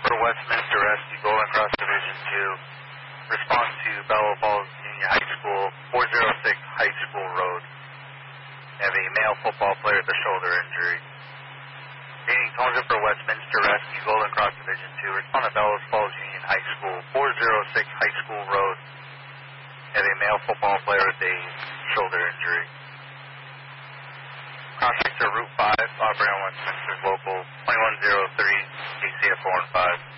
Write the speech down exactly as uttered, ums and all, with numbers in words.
for Westminster Rescue, Golden Cross Division two. Response to Bellow Falls Junior High School, four oh six High School Road. We have a male football player with a shoulder injury. Gaining Tones for Westminster Rescue, Golden Cross Division two. Respond to Bellows Falls Union High School, four oh six High School Road. We have a male football player with a shoulder injury. Contact to Route five, operating on Westminster's local twenty-one oh three, K C F four and five.